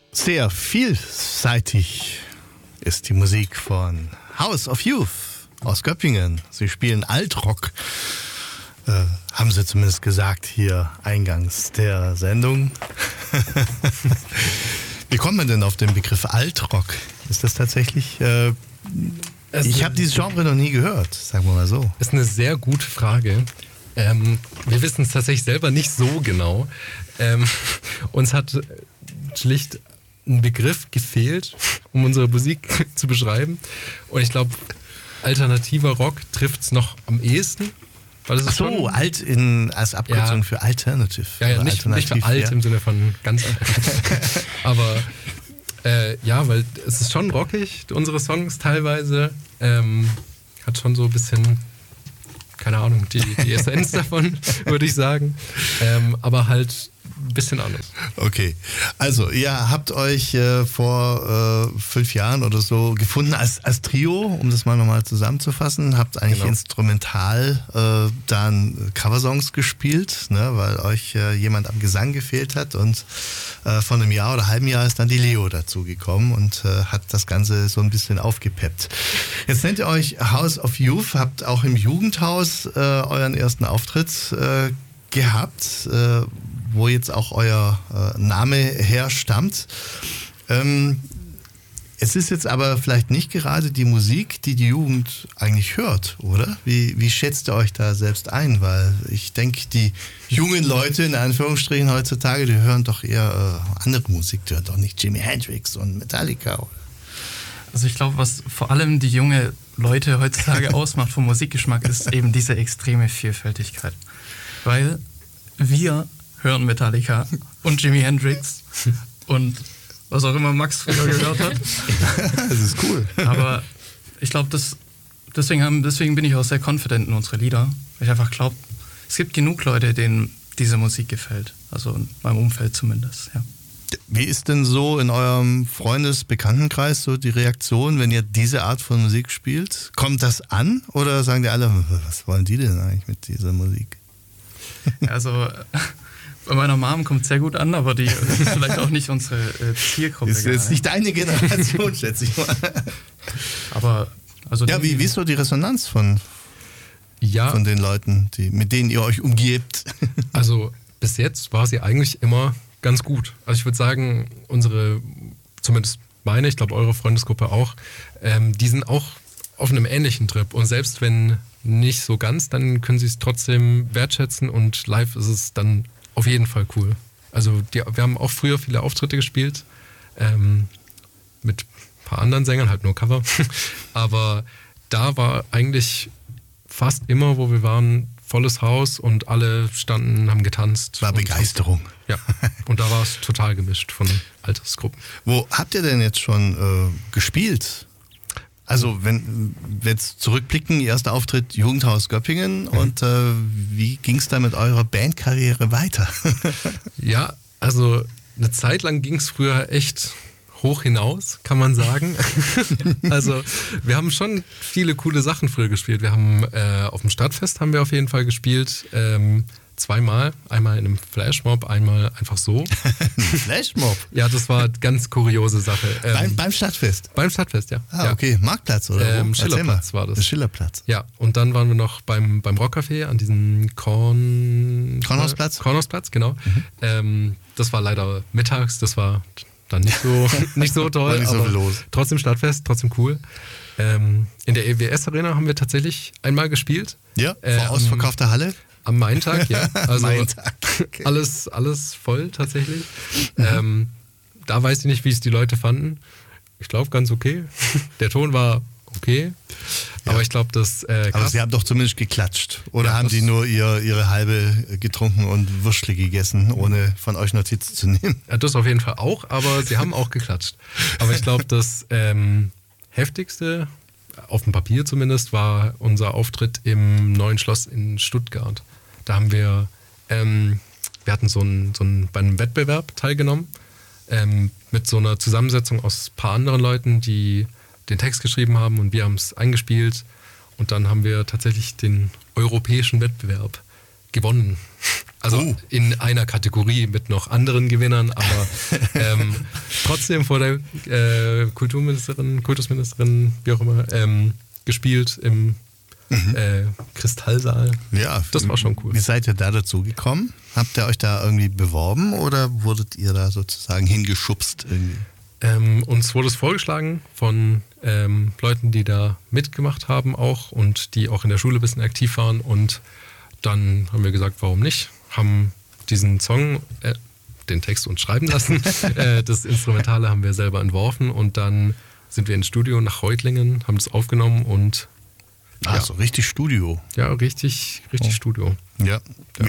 Sehr vielseitig ist die Musik von House of Youth aus Göppingen. Sie spielen Altrock, haben sie zumindest gesagt hier eingangs der Sendung. Wie kommt man denn auf den Begriff Altrock? Ist das tatsächlich... ich habe dieses Genre noch nie gehört, sagen wir mal so. Ist eine sehr gute Frage. Wir wissen es tatsächlich selber nicht so genau. Uns hat schlicht ein Begriff gefehlt, um unsere Musik zu beschreiben. Und ich glaube, alternativer Rock trifft es noch am ehesten. Weil es ist so, alt als Abkürzung für Alternative. Ja, nicht für alt im Sinne von ganz alt. Aber weil es ist schon rockig, unsere Songs teilweise. Hat schon so ein bisschen, keine Ahnung, die Essenz davon, würde ich sagen. Aber halt ein bisschen anders. Okay, also ihr habt euch vor 5 Jahren oder so gefunden als Trio, um das mal nochmal zusammenzufassen. Habt eigentlich instrumental dann Coversongs gespielt, ne, weil euch jemand am Gesang gefehlt hat, und vor einem Jahr oder halben Jahr ist dann die Leo dazugekommen und hat das Ganze so ein bisschen aufgepeppt. Jetzt nennt ihr euch House of Youth, habt auch im Jugendhaus euren ersten Auftritt gehabt, wo jetzt auch euer Name herstammt. Es ist jetzt aber vielleicht nicht gerade die Musik, die Jugend eigentlich hört, oder? Wie schätzt ihr euch da selbst ein? Weil ich denke, die jungen Leute, in Anführungsstrichen heutzutage, die hören doch eher andere Musik, die hören doch nicht Jimi Hendrix und Metallica, oder? Also ich glaube, was vor allem die junge Leute heutzutage ausmacht vom Musikgeschmack, ist eben diese extreme Vielfältigkeit. Weil wir hören Metallica und Jimi Hendrix und was auch immer Max früher gehört hat. Das ist cool. Aber ich glaube, deswegen bin ich auch sehr confident in unsere Lieder. Weil ich einfach glaube, es gibt genug Leute, denen diese Musik gefällt. Also in meinem Umfeld zumindest, ja. Wie ist denn so in eurem Freundes-Bekanntenkreis so die Reaktion, wenn ihr diese Art von Musik spielt? Kommt das an oder sagen die alle, was wollen die denn eigentlich mit dieser Musik? Also bei meiner Mom kommt es sehr gut an, aber die ist vielleicht auch nicht unsere Zielgruppe. Ist jetzt nicht deine Generation, schätze ich mal. Aber also ja, wie ist so die Resonanz von den Leuten, mit denen ihr euch umgebt? Also bis jetzt war sie eigentlich immer ganz gut. Also ich würde sagen, zumindest meine, ich glaube eure Freundesgruppe auch, die sind auch auf einem ähnlichen Trip. Und selbst wenn nicht so ganz, dann können sie es trotzdem wertschätzen, und live ist es dann auf jeden Fall cool. Also wir haben auch früher viele Auftritte gespielt, mit ein paar anderen Sängern, halt nur Cover. Aber da war eigentlich fast immer, wo wir waren, volles Haus und alle standen, haben getanzt. War Begeisterung. Ja, und da war es total gemischt von Altersgruppen. Wo habt ihr denn jetzt schon gespielt? Also wenn wir jetzt zurückblicken, erster Auftritt Jugendhaus Göppingen, und wie ging es da mit eurer Bandkarriere weiter? Ja, also eine Zeit lang ging es früher echt hoch hinaus, kann man sagen. Also wir haben schon viele coole Sachen früher gespielt. Wir haben auf dem Stadtfest haben wir auf jeden Fall gespielt, 2-mal. Einmal in einem Flashmob, einmal einfach so. Flashmob? Ja, das war eine ganz kuriose Sache. Beim Stadtfest? Beim Stadtfest, ja. Ah, okay. Marktplatz oder wo? Schillerplatz war das. Der Schillerplatz. Ja, und dann waren wir noch beim Rockcafé an diesem Kornhausplatz? Kornhausplatz, genau. Das war leider mittags, das war dann nicht so toll. War nicht so viel los. Trotzdem Stadtfest, trotzdem cool. In der EWS-Arena haben wir tatsächlich einmal gespielt. Ja, vor ausverkaufter Halle. Am Main-Tag, ja. Also Okay. alles voll tatsächlich. Da weiß ich nicht, wie es die Leute fanden. Ich glaube, ganz okay. Der Ton war okay. Ja. Aber ich glaube, das... aber sie haben doch zumindest geklatscht. Oder haben die nur ihre halbe getrunken und Würstle gegessen, ohne von euch Notiz zu nehmen? Ja, das auf jeden Fall auch, aber sie haben auch geklatscht. Aber ich glaube, das Heftigste, auf dem Papier zumindest, war unser Auftritt im Neuen Schloss in Stuttgart. Da haben wir hatten bei einem Wettbewerb teilgenommen, mit so einer Zusammensetzung aus ein paar anderen Leuten, die den Text geschrieben haben, und wir haben es eingespielt, und dann haben wir tatsächlich den europäischen Wettbewerb gewonnen. Also in einer Kategorie mit noch anderen Gewinnern, aber trotzdem vor der Kultusministerin, wie auch immer, gespielt im Kristallsaal. Ja, das war schon cool. Wie seid ihr da dazu gekommen? Habt ihr euch da irgendwie beworben oder wurdet ihr da sozusagen hingeschubst irgendwie? Uns wurde es vorgeschlagen von Leuten, die da mitgemacht haben auch und die auch in der Schule ein bisschen aktiv waren, und dann haben wir gesagt, warum nicht? Haben diesen Song, den Text uns schreiben lassen, das Instrumentale haben wir selber entworfen, und dann sind wir ins Studio nach Reutlingen, haben das aufgenommen und so richtig Studio. Ja, richtig Studio. Ja.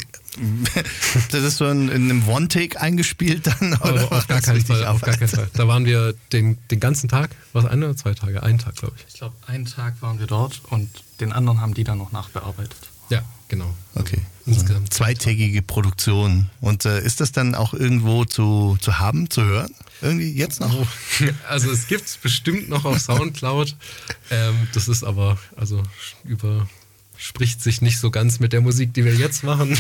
Das ist so in einem One-Take eingespielt dann? Oder auf gar keinen Fall. Da waren wir den ganzen Tag, war es 1 oder 2 Tage? Einen Tag, glaube ich. Ich glaube, einen Tag waren wir dort und den anderen haben die dann noch nachbearbeitet. Ja, genau. Okay. Insgesamt 2-tägige Produktion. Und ist das dann auch irgendwo zu haben, zu hören? Irgendwie jetzt noch? Also es gibt es bestimmt noch auf Soundcloud. Das ist aber, also überspricht sich nicht so ganz mit der Musik, die wir jetzt machen.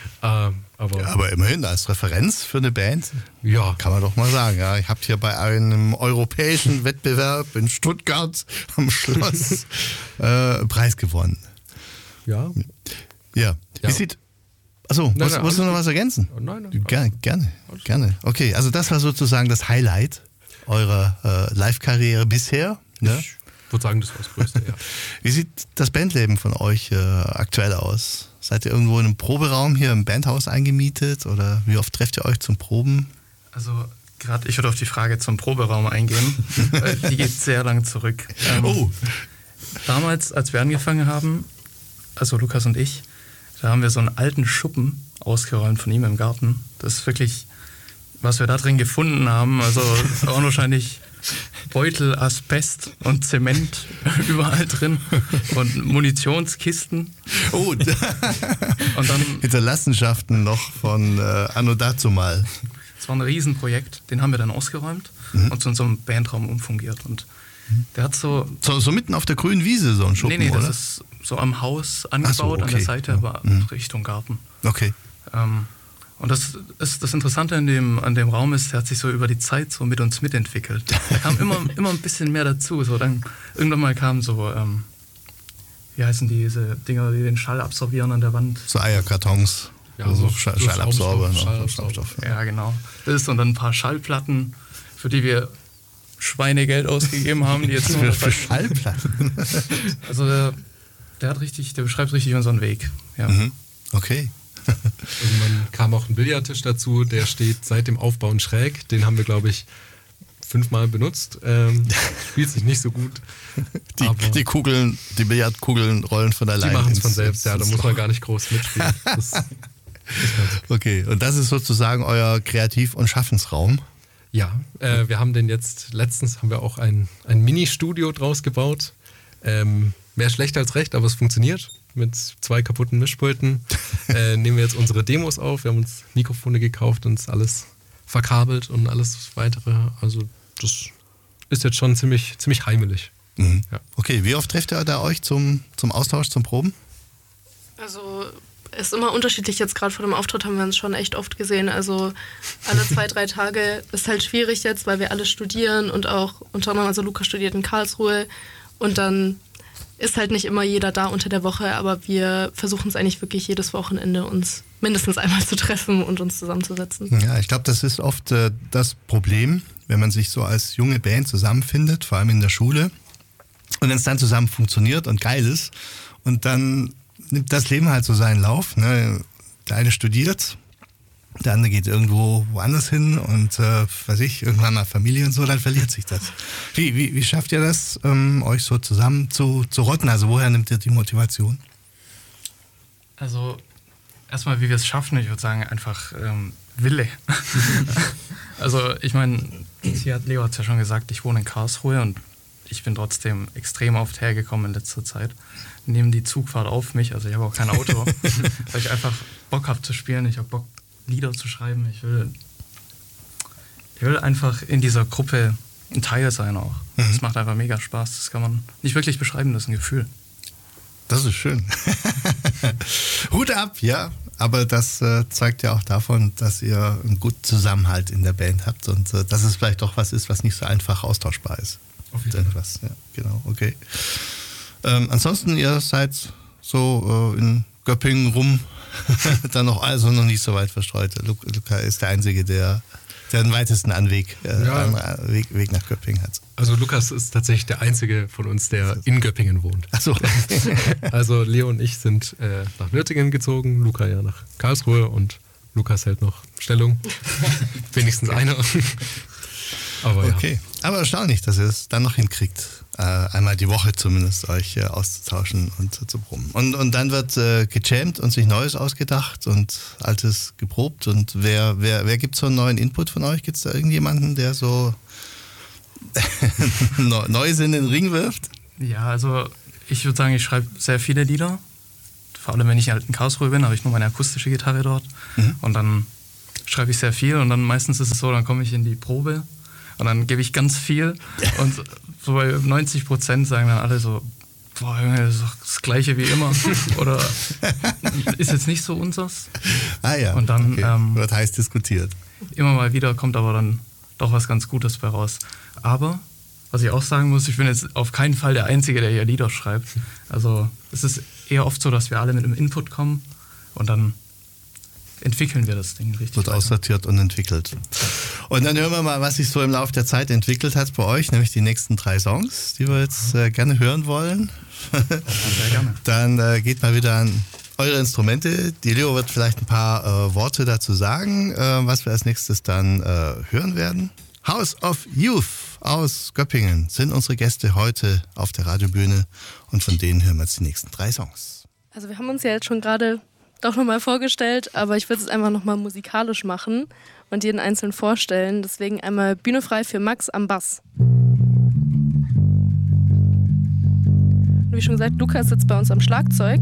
Aber immerhin als Referenz für eine Band, ja, kann man doch mal sagen. Ja, ihr habt hier bei einem europäischen Wettbewerb in Stuttgart am Schloss Preis gewonnen. Ja. Ja. Wie sieht... Achso, musst du noch was ergänzen? Nein. Gerne. Okay, also das war sozusagen das Highlight eurer Live-Karriere bisher. Ne? Ich würde sagen, das war das Größte, ja. Wie sieht das Bandleben von euch aktuell aus? Seid ihr irgendwo in einem Proberaum hier im Bandhaus eingemietet oder wie oft trefft ihr euch zum Proben? Also gerade ich würde auf die Frage zum Proberaum eingehen. Die geht sehr lang zurück. Damals, als wir angefangen haben, also Lukas und ich, da haben wir so einen alten Schuppen ausgeräumt von ihm im Garten. Das ist wirklich, was wir da drin gefunden haben. Also da waren wahrscheinlich Beutel, Asbest und Zement überall drin und Munitionskisten. Und dann Hinterlassenschaften noch von anno dazumal. Das war ein Riesenprojekt. Den haben wir dann ausgeräumt und zu unserem Bandraum umfungiert. Und der hat so mitten auf der grünen Wiese so ein Schuppen, Nee, oder? das ist so am Haus angebaut, an der Seite, aber Richtung Garten. Okay. Und das Interessante an dem Raum ist, der hat sich so über die Zeit so mit uns mitentwickelt. Da kam immer ein bisschen mehr dazu. So dann irgendwann mal kamen so, wie heißen diese Dinger, die den Schall absorbieren an der Wand? So Eierkartons. Ja, so Schallabsorber. Schallabsorber. Ja, genau. Das ist, und dann ein paar Schallplatten, für die wir Schweinegeld ausgegeben haben. Die jetzt für Schallplatten? Also der beschreibt richtig unseren Weg. Ja. Okay. Irgendwann kam auch ein Billardtisch dazu, der steht seit dem Aufbauen schräg. Den haben wir, glaube ich, 5-mal benutzt. Spielt sich nicht so gut. Die Billardkugeln rollen von allein. Die machen es von selbst, ja, da muss man gar nicht groß mitspielen. Okay, und das ist sozusagen euer Kreativ- und Schaffensraum? Ja, wir haben letztens haben wir auch ein Mini-Studio draus gebaut. Mehr schlecht als recht, aber es funktioniert. Mit 2 kaputten Mischpulten nehmen wir jetzt unsere Demos auf. Wir haben uns Mikrofone gekauft und alles verkabelt und alles weitere. Also das ist jetzt schon ziemlich heimelig. Ja. Okay, wie oft trefft ihr da euch zum Austausch, zum Proben? Also ist immer unterschiedlich. Jetzt gerade vor dem Auftritt haben wir uns schon echt oft gesehen. Also alle 2-3 Tage ist halt schwierig jetzt, weil wir alle studieren und auch unter anderem, also Luca studiert in Karlsruhe und dann ist halt nicht immer jeder da unter der Woche, aber wir versuchen es eigentlich wirklich jedes Wochenende uns mindestens einmal zu treffen und uns zusammenzusetzen. Ja, ich glaube, das ist oft das Problem, wenn man sich so als junge Band zusammenfindet, vor allem in der Schule, und wenn es dann zusammen funktioniert und geil ist und dann nimmt das Leben halt so seinen Lauf. Ne? Der eine studiert, der andere geht irgendwo woanders hin und irgendwann mal Familie und so, dann verliert sich das. Wie schafft ihr das, euch so zusammen zu rotten? Also woher nimmt ihr die Motivation? Also erstmal, wie wir es schaffen, ich würde sagen einfach Wille. Also ich meine, Leo hat es ja schon gesagt, ich wohne in Karlsruhe und ich bin trotzdem extrem oft hergekommen in letzter Zeit. Nehmen die Zugfahrt auf mich, also ich habe auch kein Auto, weil ich einfach Bock habe zu spielen, ich habe Bock Lieder zu schreiben, ich will einfach in dieser Gruppe ein Teil sein auch. Das macht einfach mega Spaß, das kann man nicht wirklich beschreiben, das ist ein Gefühl. Das ist schön. Hut ab, ja. Aber das zeugt ja auch davon, dass ihr einen guten Zusammenhalt in der Band habt und dass es vielleicht doch was ist, was nicht so einfach austauschbar ist. Auf jeden Fall. Ja, genau, okay. Ansonsten, ihr seid so in Göppingen rum, dann noch nicht so weit verstreut. Luca ist der Einzige, der den weitesten Weg nach Göppingen hat. Also Lukas ist tatsächlich der Einzige von uns, der in Göppingen wohnt. Ach so. Also Leo und ich sind nach Nürtingen gezogen, Luca ja nach Karlsruhe und Lukas hält noch Stellung. Wenigstens einer. Aber okay. Aber erstaunlich, dass ihr es dann noch hinkriegt, einmal die Woche zumindest euch auszutauschen und zu proben. Und dann wird gejammt und sich Neues ausgedacht und Altes geprobt. Und wer gibt so einen neuen Input von euch? Gibt es da irgendjemanden, der so Neues in den Ring wirft? Ja, also ich würde sagen, ich schreibe sehr viele Lieder. Vor allem, wenn ich halt in Karlsruhe bin, habe ich nur meine akustische Gitarre dort. Und dann schreibe ich sehr viel und dann meistens ist es so, dann komme ich in die Probe und dann gebe ich ganz viel und so bei 90% sagen dann alle so, boah, Junge, das ist doch das Gleiche wie immer oder ist jetzt nicht so unseres. Ah ja, und dann wird heiß diskutiert. Immer mal wieder kommt aber dann doch was ganz Gutes bei raus. Aber, was ich auch sagen muss, ich bin jetzt auf keinen Fall der Einzige, der hier Lieder schreibt. Also es ist eher oft so, dass wir alle mit einem Input kommen und dann entwickeln wir das Ding richtig. Wird aussortiert und entwickelt. Und dann hören wir mal, was sich so im Laufe der Zeit entwickelt hat bei euch, nämlich die nächsten 3 Songs, die wir jetzt gerne hören wollen. Sehr gerne. Dann geht mal wieder an eure Instrumente. Die Leo wird vielleicht ein paar Worte dazu sagen, was wir als nächstes dann hören werden. House of Youth aus Göppingen sind unsere Gäste heute auf der Radiobühne und von denen hören wir jetzt die nächsten 3 Songs. Also wir haben uns ja jetzt schon gerade doch nochmal vorgestellt, aber ich würde es einfach nochmal musikalisch machen und jeden einzeln vorstellen. Deswegen einmal Bühne frei für Max am Bass. Wie schon gesagt, Lukas sitzt bei uns am Schlagzeug.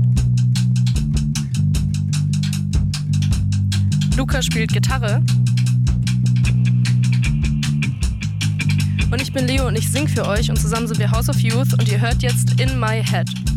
Lukas spielt Gitarre. Und ich bin Leo und ich singe für euch und zusammen sind wir House of Youth und ihr hört jetzt In My Head.